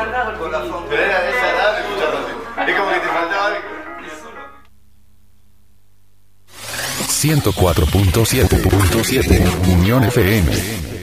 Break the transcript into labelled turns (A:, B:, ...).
A: Con la foto. Pero era desagradable escucharlo así. Es como que te faltaba algo.
B: 104.7 Unión FM.